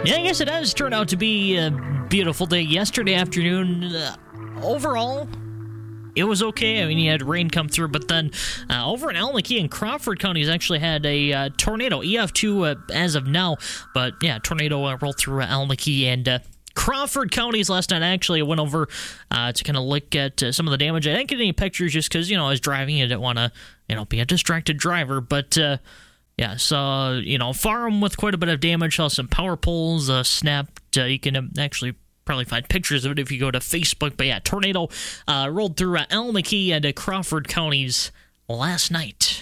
Yeah, I guess it has turned out to be a beautiful day. Yesterday afternoon, overall, it was okay. I mean, you had rain come through, but then over in Almaky and Crawford counties actually had a tornado, EF2 as of now. But yeah, tornado rolled through Almaky and Crawford counties last night. Actually, I went over to kind of look at some of the damage. I didn't get any pictures just because, I was driving. I didn't want to, be a distracted driver. But yeah, saw, farm with quite a bit of damage. Saw some power poles snapped. You can actually probably find pictures of it if you go to Facebook. But yeah, tornado rolled through Almaky and Crawford counties last night.